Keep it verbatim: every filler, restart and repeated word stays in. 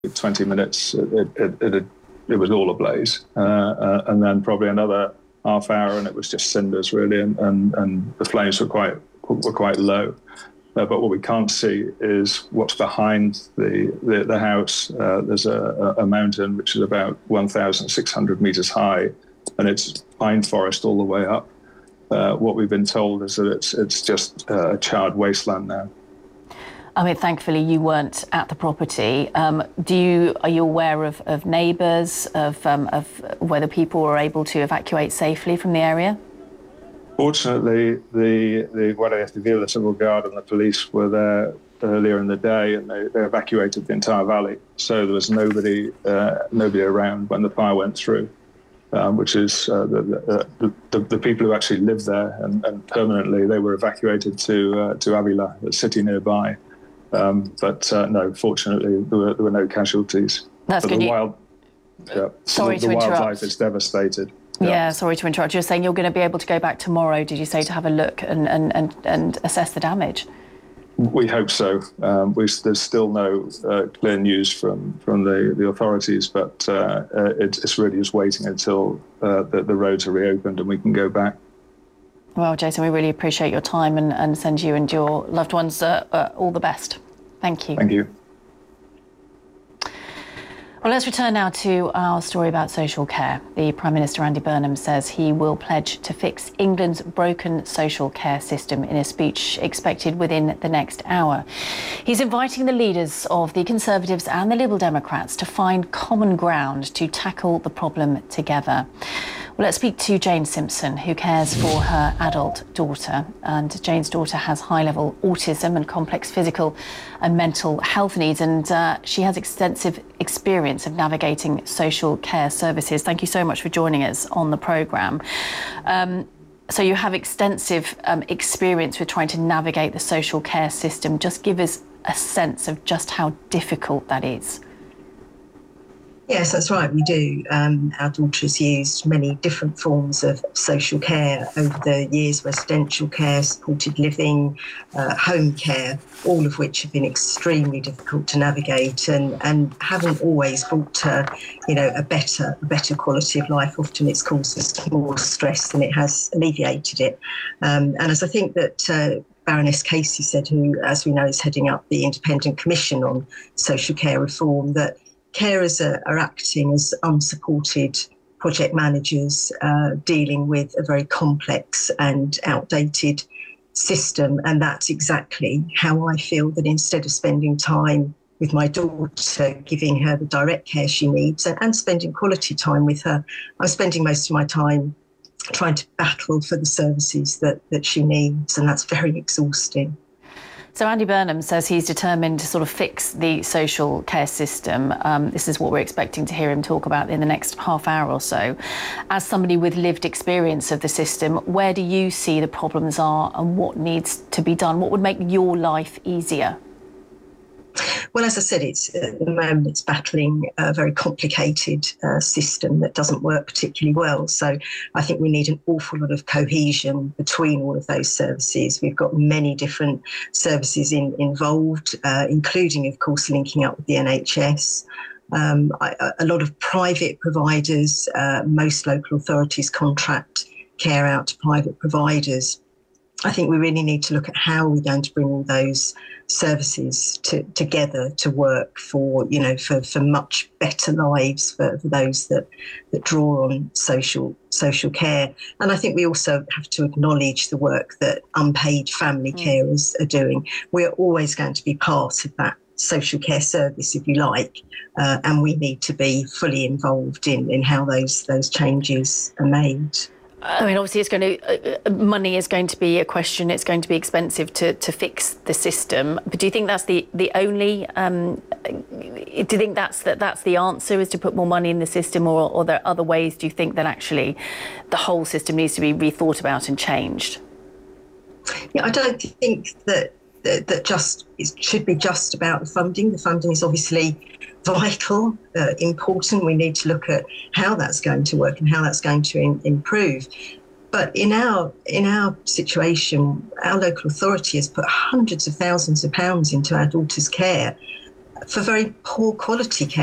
twenty minutes, it, it, it, it was all ablaze. Uh, uh, and then probably another half hour and it was just cinders, really, and, and, and the flames were quite were quite low. Uh, but what we can't see is what's behind the, the, the house. Uh, there's a, a mountain which is about one thousand six hundred metres high, and it's pine forest all the way up. Uh, what we've been told is that it's, it's just uh, a charred wasteland now. I mean, thankfully you weren't at the property. Um, do you are you aware of, of neighbours, of, um, of whether people were able to evacuate safely from the area? Fortunately, the the Guardia Civil, the Civil Guard, and the police were there earlier in the day, and they, they evacuated the entire valley. So there was nobody uh, nobody around when the fire went through, um, which is uh, the, the, the the people who actually live there and, and permanently. They were evacuated to uh, to Avila, a city nearby. Um, but uh, no, fortunately, there were, there were no casualties. That's but good. The, You... wild, yeah, Sorry the, to the interrupt. wildlife is devastated. Yeah. Yeah, sorry to interrupt. You're saying you're going to be able to go back tomorrow, did you say, to have a look and, and, and, and assess the damage? We hope so. Um, we, there's still no uh, clear news from, from the, the authorities, but uh, uh, it, it's really just waiting until uh, the, the roads are reopened and we can go back. Well, Jason, we really appreciate your time and, and send you and your loved ones uh, uh, all the best. Thank you. Thank you. Well, let's return now to our story about social care. The Prime Minister, Andy Burnham, says he will pledge to fix England's broken social care system in a speech expected within the next hour. He's inviting the leaders of the Conservatives and the Liberal Democrats to find common ground to tackle the problem together. Well, let's speak to Jane Simpson, who cares for her adult daughter. And Jane's daughter has high-level autism and complex physical and mental health needs, and uh, she has extensive experience of navigating social care services. Thank you so much for joining us on the programme. Um, so you have extensive um, experience with trying to navigate the social care system. Just give us a sense of just how difficult that is. Yes, that's right, we do. Um, our daughter has used many different forms of social care over the years: residential care, supported living, uh, home care, all of which have been extremely difficult to navigate and, and haven't always brought her, you know, a better, a better quality of life. Often it's caused us more stress than it has alleviated it. Um, and as I think that uh, Baroness Casey said, who, as we know, is heading up the Independent Commission on Social Care Reform, that carers are, are acting as unsupported project managers, uh, dealing with a very complex and outdated system. And that's exactly how I feel that instead of spending time with my daughter, giving her the direct care she needs and, and spending quality time with her, I'm spending most of my time trying to battle for the services that, that she needs. And that's very exhausting. So Andy Burnham says he's determined to sort of fix the social care system. Um, this is what we're expecting to hear him talk about in the next half hour or so. As somebody with lived experience of the system, where do you see the problems are and what needs to be done? What would make your life easier? Well, as I said, it's at the moment it's battling a very complicated uh, system that doesn't work particularly well. So I think we need an awful lot of cohesion between all of those services. We've got many different services in, involved, uh, including, of course, linking up with the N H S. Um, I, a lot of private providers, uh, most local authorities contract care out to private providers. I think we really need to look at how we're going to bring all those services to, together to work for, you know, for, for much better lives for, for those that, that draw on social social care. And I think we also have to acknowledge the work that unpaid family mm. carers are doing. We're always going to be part of that social care service, if you like, uh, and we need to be fully involved in, in how those those changes are made. I mean, obviously, it's going to uh, money is going to be a question. It's going to be expensive to, to fix the system. But do you think that's the the only? Um, do you think that's that that's the answer, is to put more money in the system, or, or are there other ways? Do you think that actually the whole system needs to be rethought about and changed? Yeah, I don't think that that, that just it should be just about the funding. The funding is obviously vital, uh, important. We need to look at how that's going to work and how that's going to in, improve. But in our in our situation, our local authority has put hundreds of thousands of pounds into our daughter's care. for very poor quality care.